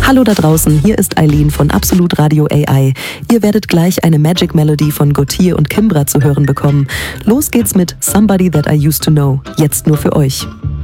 Hallo da draußen, hier ist Eileen von Absolut Radio AI. Ihr werdet gleich eine Magic Melody von Gotye und Kimbra zu hören bekommen. Los geht's mit Somebody That I Used to Know, jetzt nur für euch.